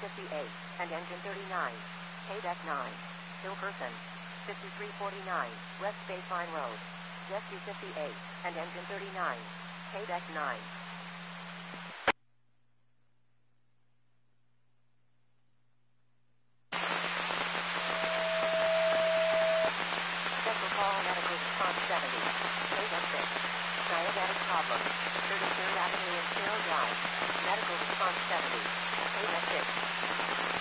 58, and engine 39. Quebec 9. Hill Person. 5349, West Baseline Road. Jet 258, and engine 39. Quebec 9. Special call medical response 70. Quebec 6. Diabetic problem. 33rd Avenue and Carroll Drive. Medical response 70. Quebec 6.